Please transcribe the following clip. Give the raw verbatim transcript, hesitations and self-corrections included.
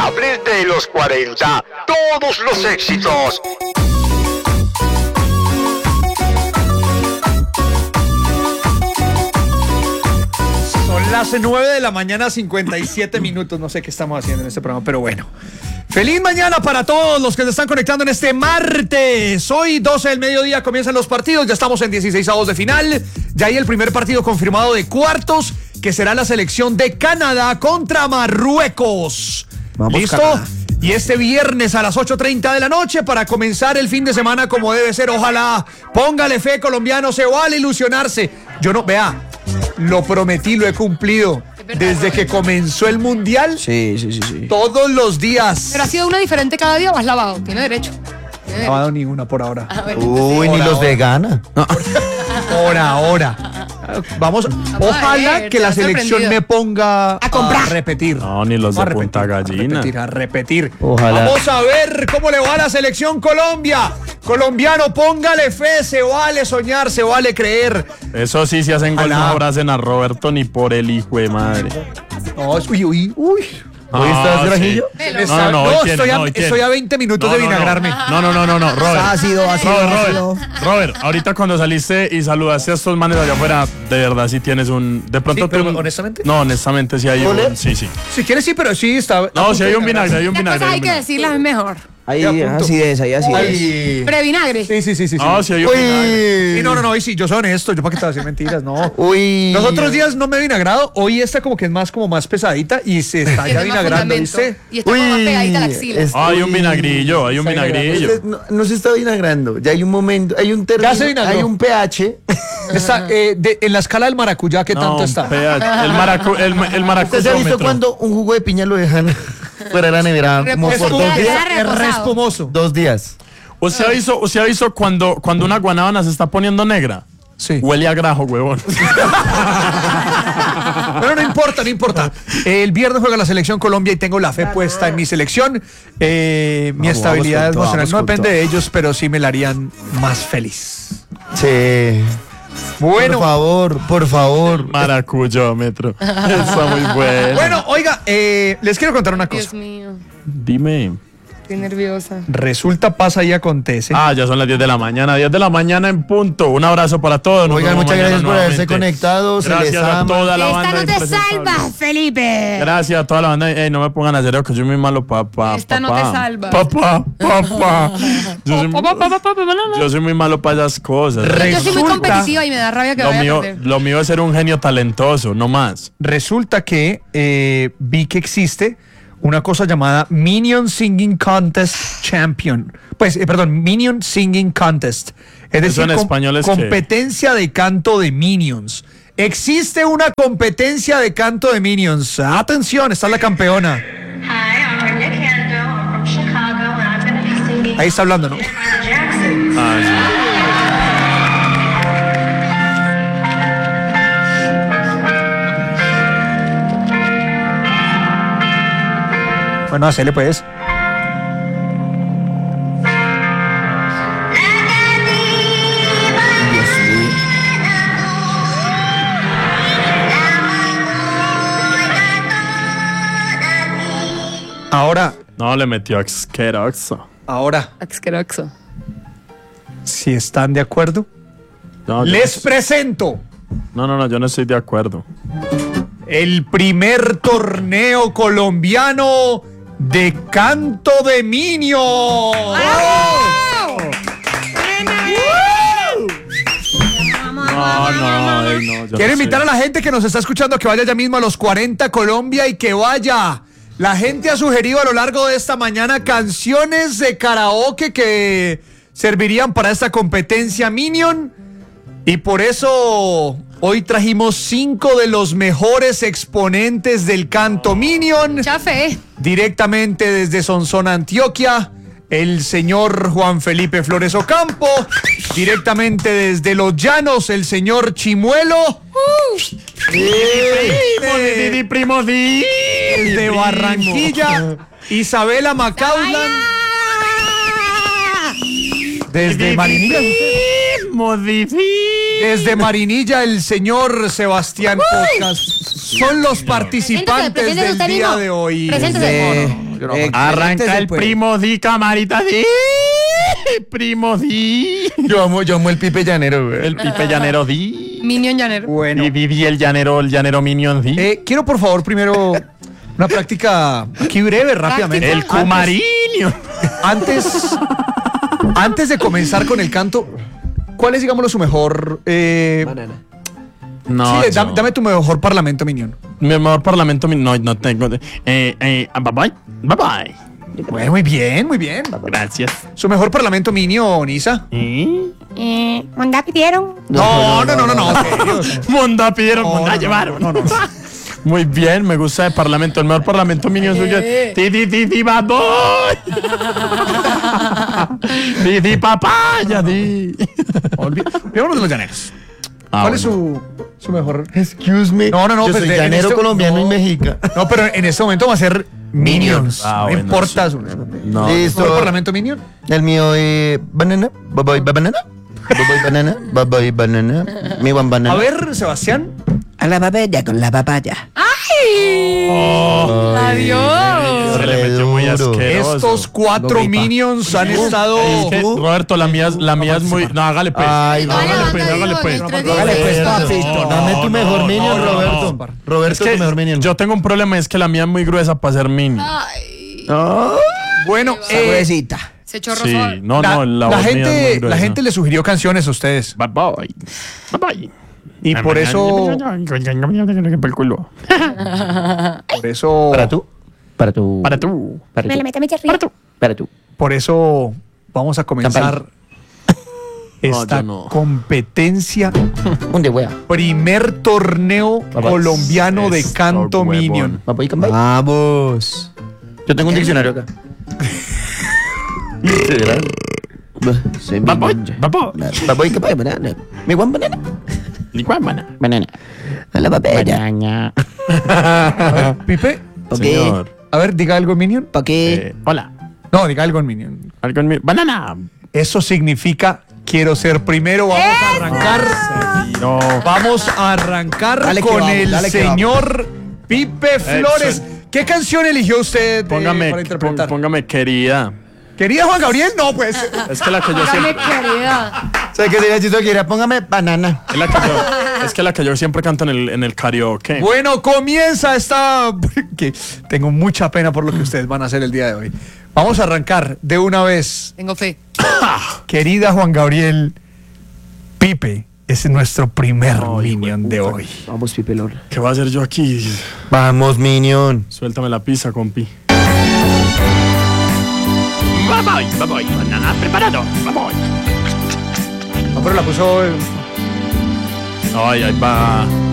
Hables de los cuarenta, todos los éxitos. Son las nueve de la mañana, cincuenta y siete minutos. No sé qué estamos haciendo en este programa, pero bueno. Feliz mañana para todos los que se están conectando en este martes. Hoy, doce del mediodía, comienzan los partidos. Ya estamos en dieciseisavos de final. Ya hay el primer partido confirmado de cuartos, que será la selección de Canadá contra Marruecos. Vamos, ¿listo? Canadá. Y este viernes a las ocho treinta de la noche para comenzar el fin de semana como debe ser. Ojalá, póngale fe, colombiano, se vale ilusionarse. Yo no, vea, lo prometí, lo he cumplido. Desde que comenzó el Mundial, Sí, sí, sí, sí. todos los días. ¿Pero ha sido una diferente cada día o has lavado? Tiene derecho. Tiene No ha dado derecho. ninguna por ahora. A ver, Uy, Por ni los ahora. de Ghana. No. Por ahora. Vamos, ojalá ver, que te la has selección sorprendido. me ponga A comprar. repetir. No, ni los de Vamos a Punta repetir, Gallina. A repetir, a repetir. Ojalá. Vamos a ver cómo le va a la selección Colombia. Colombiano, póngale fe, se vale soñar, se vale creer. Eso sí, si hacen gol, no Ojalá. abracen a Roberto ni por el hijo de madre. No, es- uy, uy, uy. ¿Hoy estás sí. Grajillo? Velo. Está- No, no, no, hoy tiene, estoy, a, no, hoy tiene. estoy a veinte minutos No, de no, no. vinagrarme. No, no, no, no, no, Robert. Ácido, ácido, Robert, ácido. Robert, Robert, ahorita cuando saliste y saludaste a estos manes allá afuera, de verdad sí tienes un... De pronto Sí, pero tú... honestamente. No, honestamente sí hay ¿Ole? un... Sí, sí. Si quieres sí, pero sí está. No, si hay un vinagre, hay un Las vinagre. cosas hay hay un que vinagre. decirlas es mejor. Ahí, Ya, punto. acidez, ahí acidez. Ay. Previnagre. Sí, sí, sí, sí. sí. No, si hay un vinagre. Sí, no, no, no, hoy sí, yo soy honesto, yo para qué te voy a decir mentiras, no. Uy. Los otros días no me he vinagrado, hoy esta como que es más como más pesadita y se está ya Tiene más vinagrando, fundamento. ¿viste? Y está como más pegadita a la axila. es- Ah, hay un Uy. vinagrillo, hay un Está vinagrillo. Usted no, no se está vinagrando. Ya hay un momento, hay un término, Ya se vinagró. hay un pH. Está, eh, de- en la escala del maracuyá, ¿qué No, tanto está? pea- El maracu... El, el ¿Usted se ha visto maracuyómetro. cuando un jugo de piña lo dejan fuera de la nevera como Reposado. por dos Ya, días? ya. Es reposado. respumoso. Dos días. ¿Usted ha visto, usted ha visto cuando, cuando una guanábana se está poniendo negra? Sí. Huele a grajo, huevón. Pero no importa, no importa. El viernes juega la selección Colombia y tengo la fe puesta en mi selección. Eh, mi Vamos, estabilidad vamos con todo, emocional vamos no con depende todo. de ellos, pero sí me la harían más feliz. Sí. Bueno, Por favor, por favor. Maracuyómetro. Está muy bueno. bueno, oiga, eh, les quiero contar una Dios cosa. mío, Dime. estoy nerviosa. Resulta, pasa y acontece. Ah, ya son las diez de la mañana. diez de la mañana en punto. Un abrazo para todos. Nos Oigan, vemos muchas mañana gracias por haberse nuevamente. conectado. Se Gracias les a ama. toda la Esta banda. no te impresentable. salva, Felipe. Gracias a toda la banda. Ey, no me pongan a serio que soy muy malo, papá. Esta no papá. te salva. Papá, papá. Yo soy, yo soy muy malo para esas cosas. Yo soy muy Resulta- competitiva y me da rabia que Lo vaya a mío, perder. lo mío es ser un genio talentoso, no más. Resulta que eh, vi que existe una cosa llamada Minion Singing Contest Champion. Pues, eh, perdón, Minion Singing Contest. Es Eso decir, en com- español es ¿qué? competencia de canto de Minions. Existe una competencia de canto de Minions. Atención, está la campeona. Hi, I'm Brenda Cando. I'm from Chicago, and I'm going to be singing Ahí está hablando, ¿no? Miles Jackson. Ah, Bueno, hacele pues. Ahora, sí. No, le metió asqueroso. ahora, Asqueroso. si están de acuerdo, No, yo les presento no, no, no, yo no estoy de acuerdo. el primer torneo colombiano de canto de Minions. No, no, ey, no. yo Quiero no sé. invitar a la gente que nos está escuchando a que vaya ya mismo a los cuarenta Colombia y que vaya. La gente ha sugerido a lo largo de esta mañana canciones de karaoke que servirían para esta competencia Minion. Y por eso hoy trajimos cinco de los mejores exponentes del canto Minion. Chafe. Directamente desde Sonsón, Antioquia, el señor Juan Felipe Flores Ocampo. Directamente desde Los Llanos, el señor Chimuelo. Primo, di, di, primo, di. Desde Barranquilla, Isabela Macaulay. Desde Marinilla. Primo, di, di. Desde Marinilla, el señor Sebastián Podcast. Son los participantes Preséntese, del usted día mismo. de hoy. Preséntese. Desde, yo no Eh, aguanto. Arranca el pues. primo di, camarita di. Primo di. Yo amo, yo amo el Pipe Llanero, güey. El Pipe Llanero di. Minion llanero. Bueno, Y di, di el llanero, el llanero minion di. eh, quiero por favor primero una práctica aquí breve, rápidamente. el Cumarinho. Antes, antes de comenzar con el canto, ¿cuál es, digámoslo, su mejor... eh, Banana. No, sí, dame, yo- dame tu mejor parlamento, Minion. Mi mejor parlamento, mi- no, no tengo. Eh, eh, bye bye. Bye bye. Bueno, muy bien, muy bien. Gracias. Su mejor parlamento, Minion, Isa. ¿Y? Eh, ¿Mondá pidieron? No, no, no, no, no. serio. Monda pidieron, No, monda no, no, llevaron. no, no, no. Muy bien, me gusta el parlamento. El mejor parlamento minion suyo es Ti, ti, ti, ti, bad boy. Ti, ti, papaya, di. Olvi- Olvidémonos de los llaneros. Ah, ¿Cuál es bueno. su, su mejor? Excuse me. No, no, no, Yo pues soy de- en llanero este- colombiano no. y mexica. No, pero en este momento va a ser Minions. Ah, no bueno, importa sí. su. No. Listo. ¿Mejor parlamento Minion? El mío es banana. Bye bye, bye banana. Bye bye, banana. Bye bye, banana. Mi one banana. A ver, Sebastián. A la papaya con la papaya. ¡Ay! ¡Adiós! Se le metió muy Duro. asqueroso. Estos cuatro Gomipa. Minions han estado. Es que, Roberto, la mía, es- la mía es muy. No, hágale pues. Ay, no. hágale Vaya, pues, anda, hágale digo, pues. en el tres Hágale días. pues, Roberto, papito. Dame tu mejor no, minion, no, no. Roberto. Roberto, Es que tu mejor minion. yo tengo un problema, es que la mía es muy gruesa para ser minion. Bueno, eh, Sabuesita. Se chorro Sí, suave. no, la, no, la, la voz mía es muy gente, la gruesa. gente le sugirió canciones a ustedes. Bye bye. Bye bye. Y por eso. Por culo. Por eso. Para tú. Para tu. Para tú. Para Me tu. le mete mi cherry. Para tú. Para tu. Por eso vamos a comenzar esta yo no. competencia. Un de wea. Primer torneo colombiano de Esto, canto huevón. Minion. Papo y cambay. Vamos. Yo tengo un diccionario acá. Soy Bye bye. minion. Bye bye. Papo y cambay, banana. Mi one banana. Ni cuál, mana. Banana. A la papaya. Banana. Pipe, ¿Por Señor. qué? a ver, diga algo en Minion. ¿Para qué? Eh, hola. No, diga algo en Minion. Algo en mi. Banana. Eso significa quiero ser primero. Vamos a arrancar. No. Vamos a arrancar Dale que con vamos, el dale que señor Pipe Flores. ¿Qué canción eligió usted eh, Póngame, para interpretar? pon- póngame querida. ¿Quería Juan Gabriel? No, pues. Es que la que yo Dame siempre. querida. ¿Sabes qué diría Chito? Quiera, póngame banana. Es, la que yo, es que la que yo siempre canto en el, en el karaoke. Bueno, comienza esta. Que tengo mucha pena por lo que ustedes van a hacer el día de hoy. Vamos a arrancar de una vez. Tengo fe. Querida Juan Gabriel, Pipe es nuestro primer Ay, Minion de hoy. Vamos, Pipelón. ¿Qué va a hacer yo aquí? Vamos, minion. Suéltame la pizza, compi. Vamos, vamos, banana preparado. Vamos. No, pero la puso. eh, Ay, ahí va.